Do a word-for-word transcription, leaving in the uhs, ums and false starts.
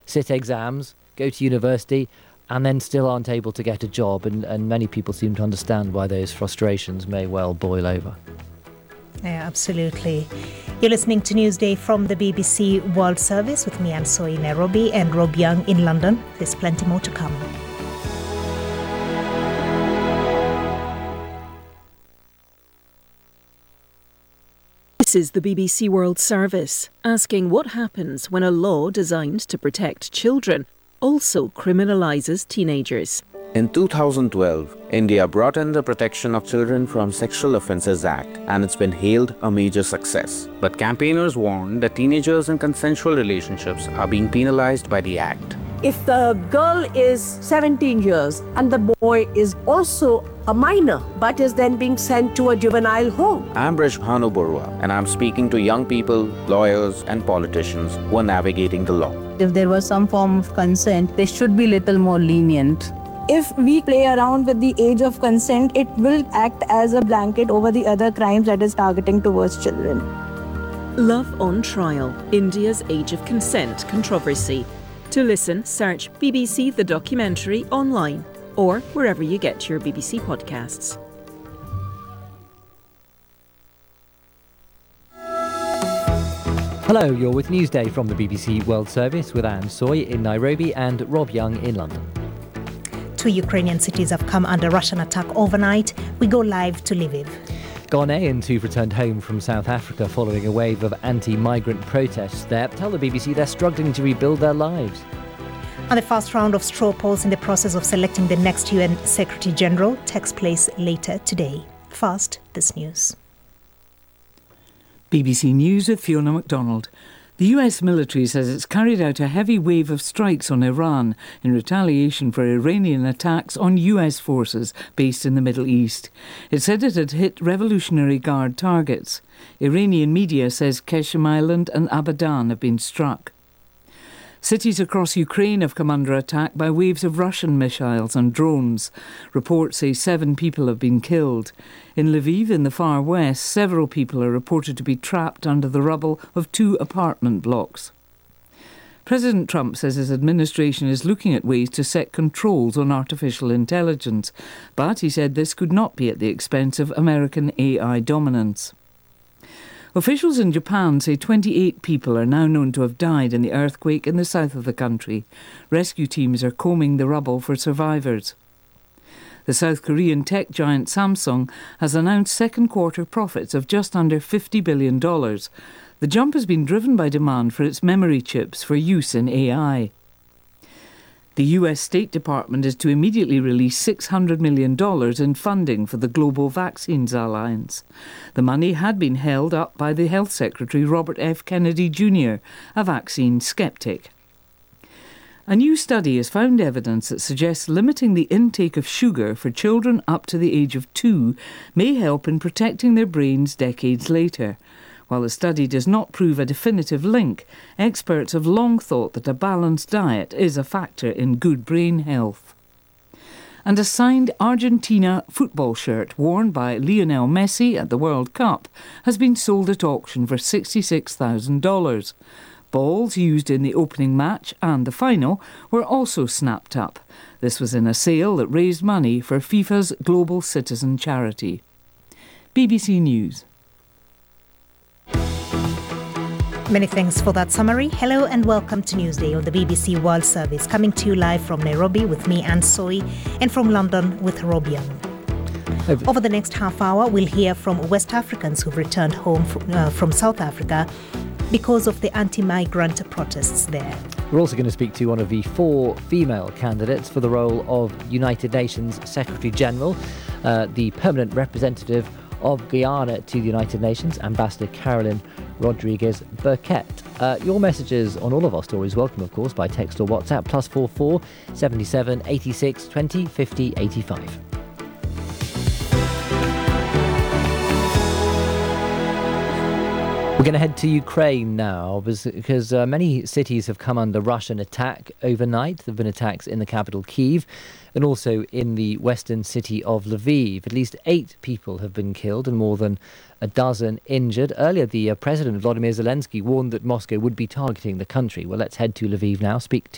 sit exams, go to university, and then still aren't able to get a job. And, and many people seem to understand why those frustrations may well boil over. Yeah, absolutely. You're listening to Newsday from the B B C World Service with me, Anne Soy, in Nairobi, and Rob Young in London. There's plenty more to come. This is the B B C World Service, asking what happens when a law designed to protect children also criminalises teenagers. In two thousand twelve, India brought in the Protection of Children from Sexual Offences Act, and it's been hailed a major success. But campaigners warn that teenagers in consensual relationships are being penalised by the act. If the girl is seventeen years and the boy is also a minor but is then being sent to a juvenile home. I'm Brish Bhanu Barua, and I'm speaking to young people, lawyers and politicians who are navigating the law. If there was some form of consent, they should be little more lenient. If we play around with the age of consent, it will act as a blanket over the other crimes that is targeting towards children. Love on Trial, India's Age of Consent controversy. To listen, search B B C The Documentary online or wherever you get your B B C podcasts. Hello, you're with Newsday from the B B C World Service with Anne Soy in Nairobi and Rob Young in London. Two Ukrainian cities have come under Russian attack overnight. We go live to Lviv. Ghanaians who've returned home from South Africa following a wave of anti-migrant protests there tell the B B C they're struggling to rebuild their lives. And the first round of straw polls in the process of selecting the next U N Secretary General takes place later today. First, this news. B B C News with Fiona MacDonald. The U S military says it's carried out a heavy wave of strikes on Iran in retaliation for Iranian attacks on U S forces based in the Middle East. It said it had hit Revolutionary Guard targets. Iranian media says Qeshm Island and Abadan have been struck. Cities across Ukraine have come under attack by waves of Russian missiles and drones. Reports say seven people have been killed. In Lviv, in the far west, several people are reported to be trapped under the rubble of two apartment blocks. President Trump says his administration is looking at ways to set controls on artificial intelligence, but he said this could not be at the expense of American A I dominance. Officials in Japan say twenty-eight people are now known to have died in the earthquake in the south of the country. Rescue teams are combing the rubble for survivors. The South Korean tech giant Samsung has announced second quarter profits of just under fifty billion dollars. The jump has been driven by demand for its memory chips for use in A I. The U S State Department is to immediately release six hundred million dollars in funding for the Global Vaccines Alliance. The money had been held up by the Health Secretary Robert F. Kennedy Junior, a vaccine sceptic. A new study has found evidence that suggests limiting the intake of sugar for children up to the age of two may help in protecting their brains decades later. While the study does not prove a definitive link, experts have long thought that a balanced diet is a factor in good brain health. And a signed Argentina football shirt worn by Lionel Messi at the World Cup has been sold at auction for sixty-six thousand dollars. Balls used in the opening match and the final were also snapped up. This was in a sale that raised money for FIFA's Global Citizen charity. B B C News. Many thanks for that summary. Hello and welcome to Newsday on the B B C World Service, coming to you live from Nairobi with me, Anne Soy, and from London with Rob Young. Over the next half hour, we'll hear from West Africans who've returned home from, uh, from South Africa because of the anti-migrant protests there. We're also going to speak to one of the four female candidates for the role of United Nations Secretary General, uh, the permanent representative of Guyana to the United Nations, Ambassador Carolyn Rodriguez Burkett. Uh, your messages on all of our stories welcome, of course, by text or WhatsApp, plus four four seventy-seven eighty-six twenty fifty eighty-five. We're going to head to Ukraine now because uh, many cities have come under Russian attack overnight. There have been attacks in the capital, Kyiv, and also in the western city of Lviv. At least eight people have been killed and more than a dozen injured. Earlier, the uh, President, Volodymyr Zelensky, warned that Moscow would be targeting the country. Well, let's head to Lviv now, speak